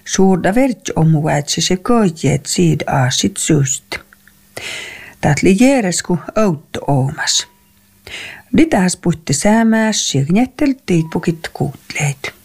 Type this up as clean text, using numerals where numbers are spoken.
Suurda vertsi omuväitsi se koijeet siid aasit syystä. Tatli jeeresku outto oomas. Litäs puhutti säämääs signettel tiitpukit kuutleit.